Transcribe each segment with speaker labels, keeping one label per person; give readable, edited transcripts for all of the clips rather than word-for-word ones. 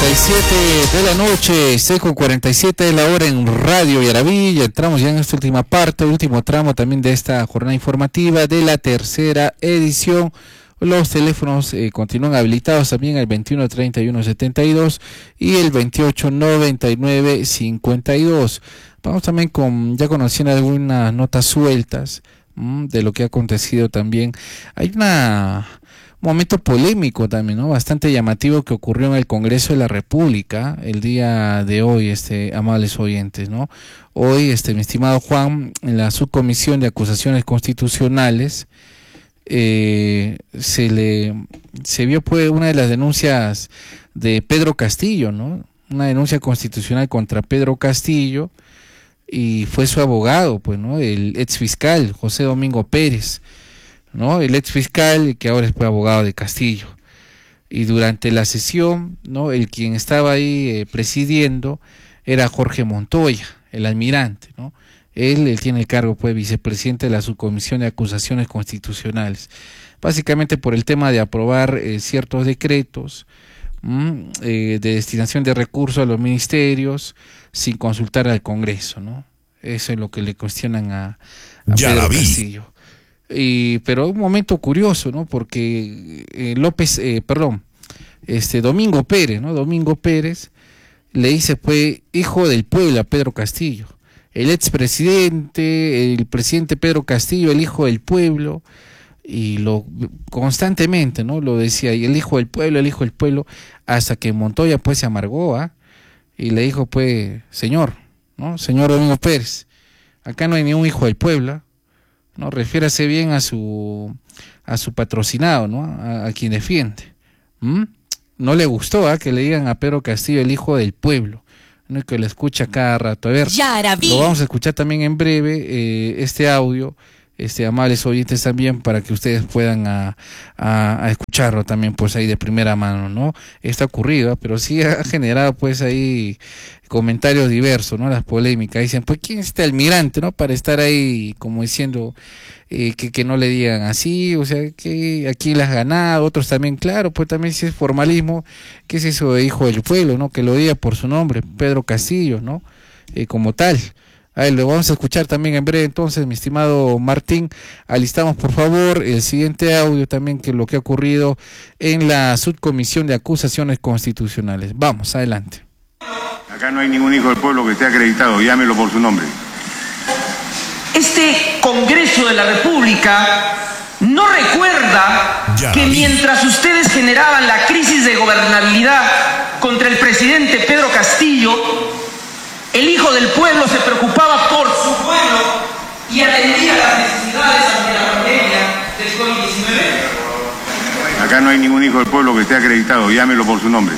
Speaker 1: 6:47 de la noche, 6:47 de la hora en Radio Yaraví. Ya entramos ya en esta última parte, último tramo también de esta jornada informativa de la tercera edición. Los teléfonos continúan habilitados también el 21-31-72 y el 28-99-52. Vamos también ya conociendo algunas notas sueltas de lo que ha acontecido también. Hay un momento polémico también, ¿no? Bastante llamativo que ocurrió en el Congreso de la República el día de hoy, amables oyentes, ¿no? Hoy, mi estimado Juan, en la subcomisión de acusaciones constitucionales, se vio pues una de las denuncias de Pedro Castillo, ¿no? Una denuncia constitucional contra Pedro Castillo, y fue su abogado, pues, ¿no? El ex fiscal José Domingo Pérez, ¿no? El ex fiscal que ahora es abogado de Castillo. Y durante la sesión, ¿no? El quien estaba ahí presidiendo era Jorge Montoya, el almirante, ¿no? Él tiene el cargo, pues, vicepresidente de la subcomisión de acusaciones constitucionales, básicamente por el tema de aprobar ciertos decretos de destinación de recursos a los ministerios sin consultar al Congreso, ¿no? Eso es lo que le cuestionan a Pedro Castillo. Pero un momento curioso, ¿no? Porque Domingo Pérez, ¿no? Domingo Pérez le dice, pues, hijo del pueblo a Pedro Castillo. El expresidente, el presidente Pedro Castillo, el hijo del pueblo, y constantemente, ¿no? Lo decía, y el hijo del pueblo, hasta que Montoya, pues, se amargó, y le dijo, pues, señor, ¿no? Señor Domingo Pérez, acá no hay ni un hijo del pueblo, ¿no? Refiérase bien a su patrocinado, ¿no? A quien defiende. No le gustó que le digan a Pedro Castillo el hijo del pueblo, ¿no? Y que lo escucha cada rato. A ver, lo vamos a escuchar también en breve, este audio, amables oyentes también, para que ustedes puedan a escucharlo también, pues, ahí de primera mano, ¿no? Está ocurrido, pero sí ha generado, pues, ahí comentarios diversos, ¿no? Las polémicas. Dicen, pues, ¿quién es este almirante, no? Para estar ahí como diciendo que no le digan así, o sea, que aquí las has ganado. Otros también, claro, pues también si es formalismo, ¿qué es eso de hijo del pueblo, no? Que lo diga por su nombre, Pedro Castillo, ¿no? Como tal. Ahí lo vamos a escuchar también en breve. Entonces, mi estimado Martín, alistamos por favor el siguiente audio también, que es lo que ha ocurrido en la subcomisión de acusaciones constitucionales. Vamos, adelante.
Speaker 2: Acá no hay ningún hijo del pueblo que esté acreditado, llámelo por su nombre.
Speaker 3: Este Congreso de la República no recuerda que mientras ustedes generaban la crisis de gobernabilidad contra el presidente Pedro Castillo, el hijo del pueblo se preocupaba por su pueblo y atendía las necesidades ante la pandemia del COVID-19.
Speaker 2: Acá no hay ningún hijo del pueblo que esté acreditado, llámelo por su nombre.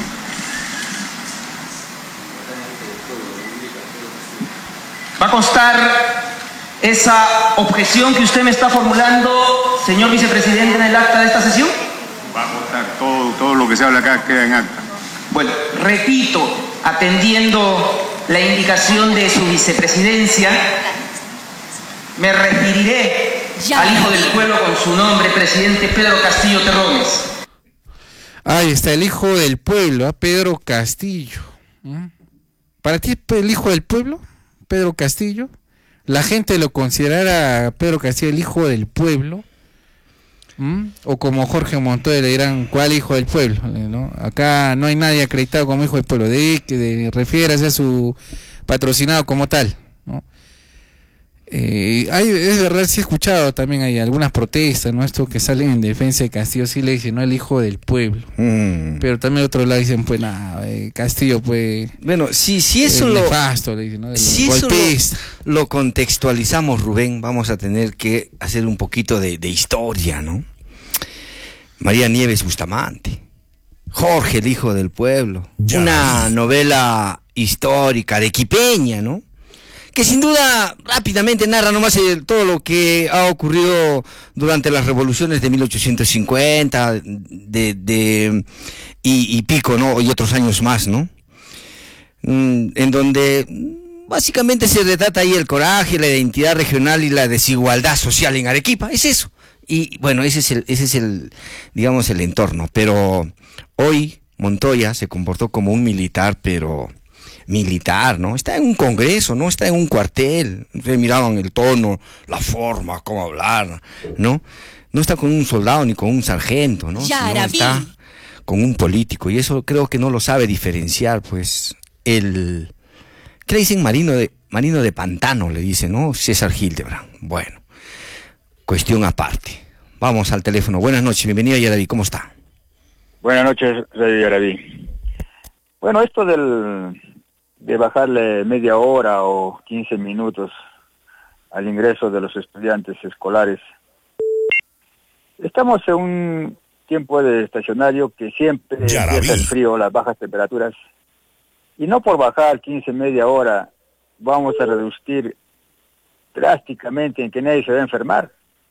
Speaker 3: ¿Va a constar esa objeción que usted me está formulando, señor vicepresidente, en el acta de esta sesión?
Speaker 2: Va a constar, todo lo que se habla acá queda en acta.
Speaker 3: Bueno, repito, atendiendo la indicación de su vicepresidencia, me referiré al hijo del pueblo con su nombre, presidente Pedro Castillo Terrones.
Speaker 1: Ahí está el hijo del pueblo, Pedro Castillo. ¿Para ti es el hijo del pueblo, Pedro Castillo? ¿La gente lo considerará Pedro Castillo el hijo del pueblo? O como Jorge Montoya le dirán, ¿cuál hijo del pueblo? ¿No? Acá no hay nadie acreditado como hijo del pueblo, refiérase a su patrocinado como tal, ¿no? Es verdad, sí he escuchado también, hay algunas protestas, ¿no? Esto que salen en defensa de Castillo, sí le dicen, no, el hijo del pueblo. Pero también otros lado dicen, pues nada, Castillo, pues,
Speaker 4: bueno, si eso
Speaker 1: nefasto, le dicen, ¿no?
Speaker 4: Si eso lo contextualizamos, Rubén, vamos a tener que hacer un poquito de historia, ¿no? María Nieves Bustamante, Jorge, el hijo del pueblo, una novela histórica arequipeña, ¿no? Que sin duda rápidamente narra nomás todo lo que ha ocurrido durante las revoluciones de 1850 y pico, ¿no? Y otros años más, ¿no? En donde básicamente se retrata ahí el coraje, la identidad regional y la desigualdad social en Arequipa, es eso. Y bueno, ese es el, digamos, el entorno. Pero hoy Montoya se comportó como un militar, pero militar, ¿no? Está en un congreso, no está en un cuartel. Ustedes miraban el tono, la forma, cómo hablar, ¿no? No está con un soldado ni con un sargento, ¿no? Sino está con un político, y eso creo que no lo sabe diferenciar, pues, ¿qué le dicen? Marino de pantano, le dicen, ¿no? César Hildebrand. Bueno, cuestión aparte. Vamos al teléfono. Buenas noches, bienvenido a Yaraví, ¿cómo está?
Speaker 5: Buenas noches, Radio Yaraví. Bueno, esto de bajarle media hora o 15 minutos al ingreso de los estudiantes escolares. Estamos en un tiempo de estacionario que siempre empieza el frío, las bajas temperaturas. Y no por bajar 15, media hora vamos a reducir drásticamente en que nadie se va a enfermar.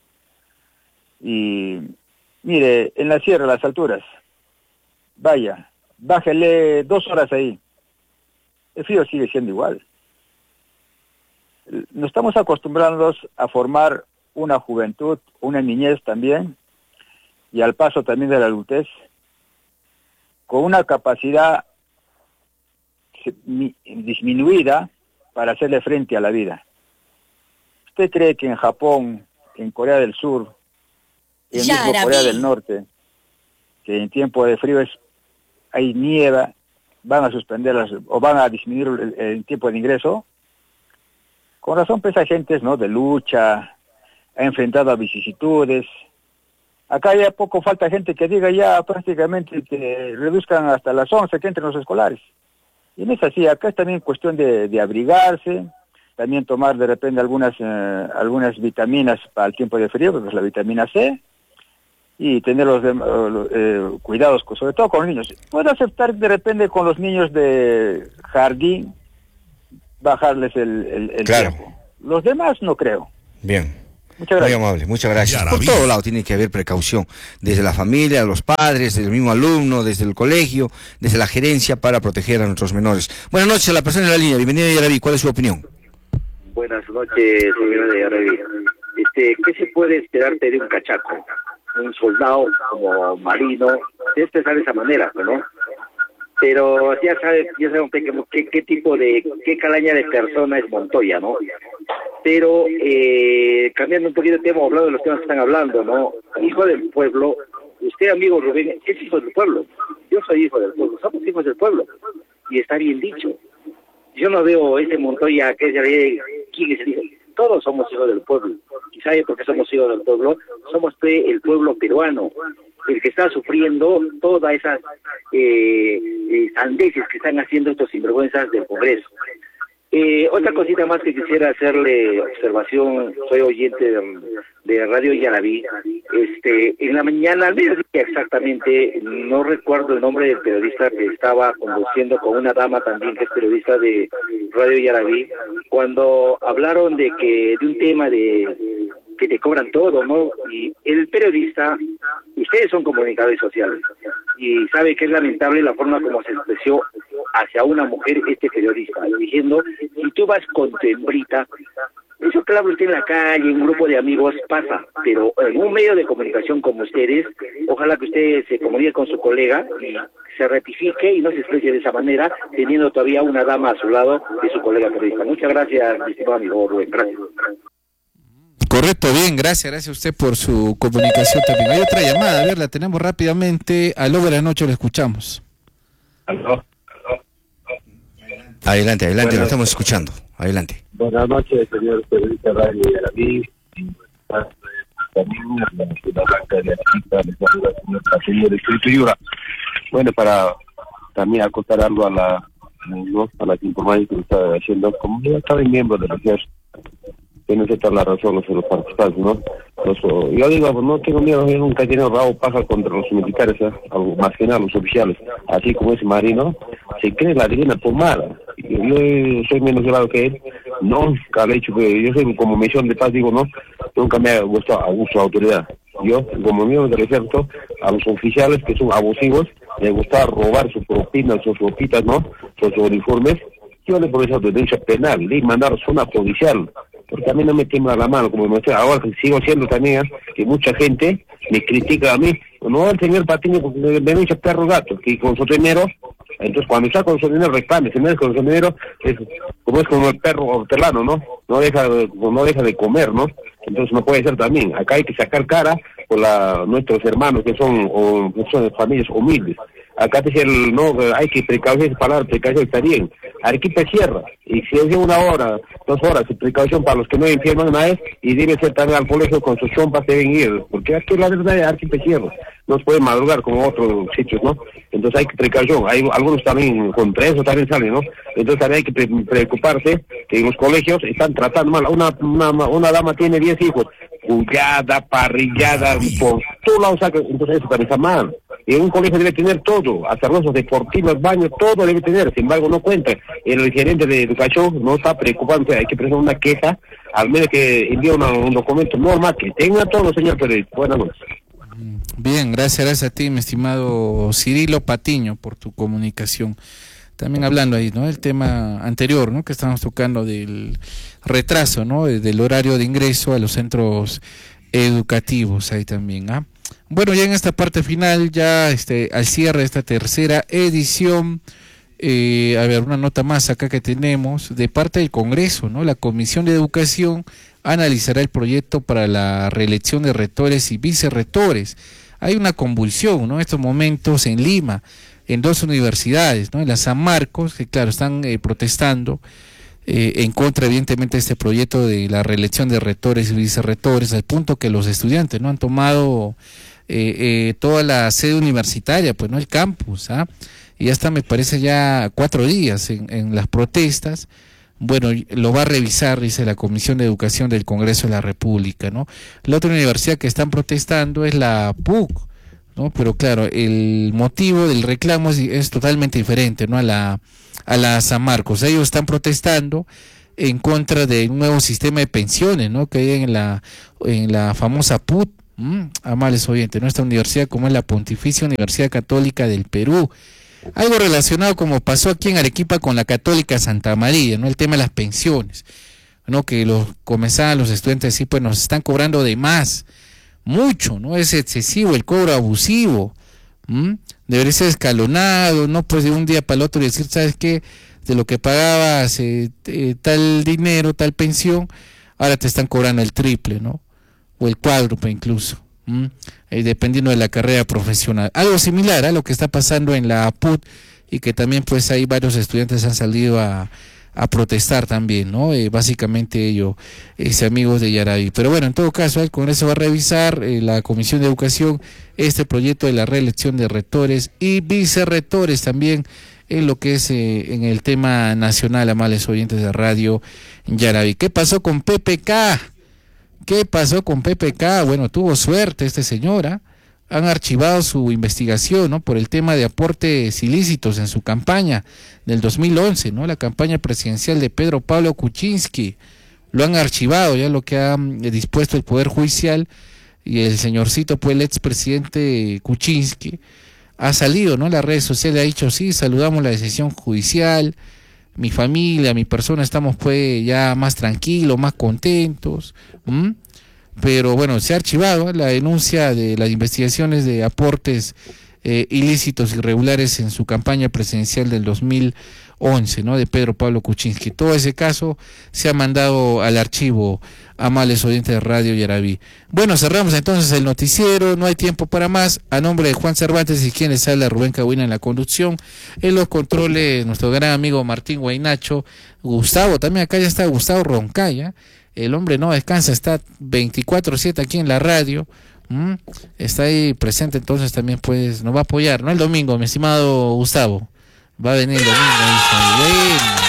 Speaker 5: Y mire, en la sierra, las alturas, vaya, bájele 2 horas ahí. El frío sigue siendo igual. Nos estamos acostumbrando a formar una juventud, una niñez también, y al paso también de la adultez, con una capacidad disminuida para hacerle frente a la vida. ¿Usted cree que en Japón, en Corea del Sur, en mismo Corea del Norte, que en tiempo de frío hay nieva, van a suspenderlas o van a disminuir el tiempo de ingreso? Con razón, pues hay gentes, ¿no?, de lucha, ha enfrentado a vicisitudes. Acá ya poco falta gente que diga ya prácticamente que reduzcan hasta las 11 que entren los escolares. Y no es así, acá es también cuestión de abrigarse, también tomar de repente algunas vitaminas para el tiempo de frío, porque es la vitamina C, y tener los cuidados, sobre todo con los niños. Puedo aceptar de repente con los niños de jardín, bajarles el tiempo. Los demás no creo.
Speaker 4: Bien.
Speaker 5: Muchas gracias.
Speaker 4: Muy amable, muchas gracias. Por todo lado tiene que haber precaución, desde la familia, los padres, desde el mismo alumno, desde el colegio, desde la gerencia, para proteger a nuestros menores. Buenas noches a la persona en la línea, bienvenido a Yaraví, ¿cuál es su opinión?
Speaker 6: Buenas noches, señor de Yaraví. ¿Qué se puede esperarte de un cachaco? Un soldado como marino, debe pensar de esa manera, ¿no? Pero ya sabe qué tipo qué calaña de persona es Montoya, ¿no? Pero cambiando un poquito de tema, hablando de los temas que están hablando, ¿no? Hijo del pueblo, usted, amigo Rubén, es hijo del pueblo. Yo soy hijo del pueblo, somos hijos del pueblo. Y está bien dicho. Yo no veo ese Montoya que es quién es el hijo. Todos somos hijos del pueblo. ¿Y sabe por qué somos hijos del pueblo? Somos el pueblo peruano, el que está sufriendo todas esas sandeces que están haciendo estos sinvergüenzas del Congreso. Otra cosita más que quisiera hacerle observación, soy oyente de Radio Yaraví. En la mañana, al mediodía exactamente, no recuerdo el nombre del periodista que estaba conduciendo con una dama también que es periodista de Radio Yaraví, cuando hablaron de un tema de que te cobran todo, ¿no? Y el periodista, ustedes son comunicadores sociales, y sabe que es lamentable la forma como se expresó hacia una mujer este periodista, diciendo, si tú vas con tu hembrita, eso claro, usted en la calle, en un grupo de amigos pasa, pero en un medio de comunicación como ustedes, ojalá que usted se comunique con su colega y se rectifique y no se exprese de esa manera, teniendo todavía una dama a su lado de su colega periodista. Muchas gracias, mi estimado amigo Rubén, gracias.
Speaker 1: Correcto, bien, gracias a usted por su comunicación también. Hay otra llamada, a ver, la tenemos rápidamente. Aló, buenas noches, lo escuchamos.
Speaker 5: ¿Aló?
Speaker 4: Adelante, lo estamos escuchando. Adelante.
Speaker 7: Buenas noches, señor periodista Radio Yaraví. También la ciudad blanca de la señora escritura. Bueno, para también acotar algo a las informaciones que está haciendo, como ya estaba miembro de la ejército, tiene que estar la razón los participantes, ¿no? Yo digo, no tengo miedo, yo nunca he tenido rabo paja contra los militares, algo más que nada los oficiales, así como ese marino, se cree la divina pomada. Yo soy menos grado que él, nunca le he hecho que yo soy como misión de paz, digo, no, nunca me ha gustado abuso de autoridad. Yo, como miembro del ejército, a los oficiales que son abusivos, les gusta robar sus propinas, sus ropitas, ¿no? Sus uniformes. Yo le pongo de derecho penal, le mandar zona policial, porque a mí no me tiembla la mano, como me estoy ahora que sigo siendo también, que mucha gente me critica a mí, no el señor Patiño denuncia perro gato, que con su dinero, entonces cuando está con su dinero reclame, si no es con su dinero, es como el perro hortelano, ¿no? No deja de comer, ¿no? Entonces no puede ser también. Acá hay que sacar cara por nuestros hermanos que son de familias humildes. Acá te dice no, hay que precaución, palabra precaución está bien. Arequipa cierra, y si es de 1 hora, 2 horas, de precaución para los que no enferman nada, y debe ser también al colegio con sus chompas deben ir, porque aquí la verdad Arequipa cierra, no se puede madrugar como otros sitios, ¿no? Entonces hay que precaución, hay algunos también contra eso también salen, ¿no? Entonces también hay que preocuparse que en los colegios están tratando mal, una dama tiene 10 hijos, bullada, parrillada, por todos lados sacan, entonces eso también está mal. Y en un colegio debe tener todo, hasta rosas deportivas, baños, todo debe tener, sin embargo no cuenta. El gerente de educación no está preocupado, hay que presentar una queja, al menos que envíe un documento normal, que tenga todo, señor Pérez. Buenas noches.
Speaker 1: Bien, gracias a ti, mi estimado Cirilo Patiño, por tu comunicación. También hablando ahí, ¿no? El tema anterior, ¿no? Que estábamos tocando del retraso, ¿no? Del horario de ingreso a los centros educativos, ahí también, ¿ah? Bueno, ya en esta parte final, ya al cierre de esta tercera edición, a ver, una nota más acá que tenemos, de parte del Congreso, ¿no? La Comisión de Educación analizará el proyecto para la reelección de rectores y vicerrectores. Hay una convulsión, ¿no? En estos momentos en Lima, en 2 universidades, ¿no? En la San Marcos, que claro, están protestando en contra, evidentemente, de este proyecto de la reelección de rectores y vicerrectores, al punto que los estudiantes no han tomado toda la sede universitaria, pues no el campus, y hasta me parece ya 4 días en las protestas. Bueno, lo va a revisar, dice la Comisión de Educación del Congreso de la República, ¿no? La otra universidad que están protestando es la PUC, ¿no? Pero claro, el motivo del reclamo es totalmente diferente, ¿no? A la San Marcos. Ellos están protestando en contra de un nuevo sistema de pensiones, ¿no? Que hay en la famosa PUT, amables oyentes, nuestra universidad, como es la Pontificia Universidad Católica del Perú. Algo relacionado como pasó aquí en Arequipa con la Católica Santa María, ¿no? El tema de las pensiones, ¿no? Que comenzaban los estudiantes así, pues nos están cobrando de más, mucho, ¿no? Es excesivo el cobro abusivo, debería ser escalonado, no pues de un día para el otro y decir, ¿sabes qué? De lo que pagabas tal dinero, tal pensión, ahora te están cobrando el triple, ¿no? O el cuádruple incluso, dependiendo de la carrera profesional. Algo similar a lo que está pasando en la PUT, y que también pues hay varios estudiantes han salido a protestar también, ¿no? Básicamente ellos, amigos de Yaraví. Pero bueno, en todo caso, el Congreso va a revisar, la Comisión de Educación, este proyecto de la reelección de rectores y vicerrectores también, en lo que es en el tema nacional, amables oyentes de Radio Yaraví. ¿Qué pasó con PPK? ¿Qué pasó con PPK? Bueno, tuvo suerte este señor, han archivado su investigación, ¿no? Por el tema de aportes ilícitos en su campaña del 2011, ¿no? La campaña presidencial de Pedro Pablo Kuczynski. Lo han archivado, ya lo que ha dispuesto el Poder Judicial, y el señorcito, pues el expresidente Kuczynski, ha salido, ¿no? En las redes sociales ha dicho, sí, saludamos la decisión judicial, mi familia, mi persona, estamos pues ya más tranquilos, más contentos, pero bueno, se ha archivado la denuncia de las investigaciones de aportes ilícitos irregulares en su campaña presidencial del 2011, ¿no? De Pedro Pablo Kuczynski. Todo ese caso se ha mandado al archivo, amables oyentes de Radio Yaraví. Bueno, cerramos entonces el noticiero, no hay tiempo para más. A nombre de Juan Cervantes y quien les habla, Rubén Cahuina en la conducción, en los controles nuestro gran amigo Martín Guaynacho, Gustavo, también acá ya está Gustavo Roncaya, el hombre no descansa, está 24/7 aquí en la radio, está ahí presente, entonces también pues nos va a apoyar, ¿no? El domingo, mi estimado Gustavo, va a venir el domingo,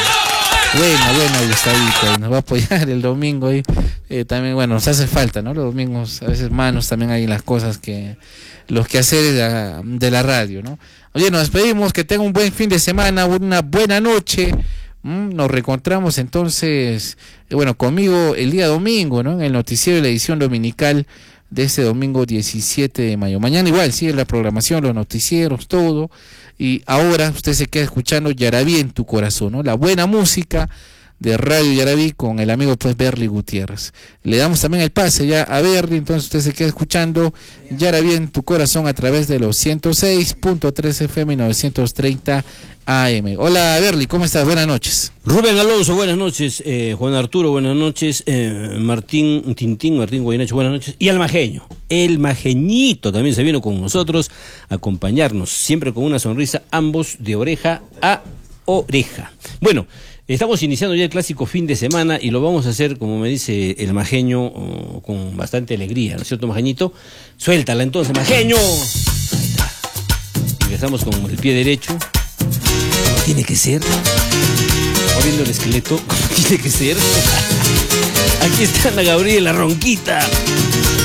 Speaker 1: bueno, Gustavito, nos va a apoyar el domingo y también, bueno, nos hace falta, ¿no? Los domingos, a veces manos también hay las cosas los quehaceres de la radio, ¿no? Oye, nos despedimos, que tenga un buen fin de semana, una buena noche. Nos reencontramos entonces, bueno, conmigo el día domingo, ¿no? En el noticiero de la edición dominical de este domingo 17 de mayo. Mañana igual sigue la programación, los noticieros, todo. Y ahora usted se queda escuchando Yaraví en tu corazón, ¿no? La buena música de Radio Yaraví con el amigo pues Berly Gutiérrez. Le damos también el pase ya a Berly, entonces usted se queda escuchando Yaraví en tu corazón a través de los 106.3 FM y 930 AM. Hola Berly, ¿cómo estás? Buenas noches.
Speaker 8: Rubén Alonso, buenas noches. Juan Arturo, buenas noches. Martín Guaynacho, buenas noches. Y el Majeño, el Majeñito también se vino con nosotros a acompañarnos, siempre con una sonrisa, ambos de oreja a oreja. Bueno, estamos iniciando ya el clásico fin de semana y lo vamos a hacer, como me dice el Majeño, con bastante alegría, ¿no es cierto, Majeñito? Suéltala entonces, Majeño. Empezamos con el pie derecho. Tiene que ser, moviendo el esqueleto, tiene que ser. Aquí está Ana Gabriela Ronquita.